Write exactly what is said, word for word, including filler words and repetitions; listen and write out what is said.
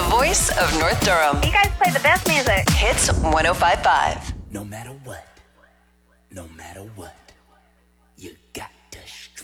voice of North Durham. You guys play the best music. Hits one oh five point five. No matter what. No matter what.